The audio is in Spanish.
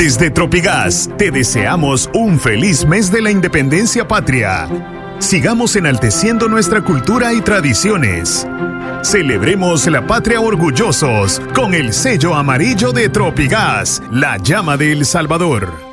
Desde Tropigas te deseamos un feliz mes de la independencia patria. Sigamos enalteciendo nuestra cultura y tradiciones. Celebremos la patria orgullosos con el sello amarillo de Tropigas, la llama de El Salvador.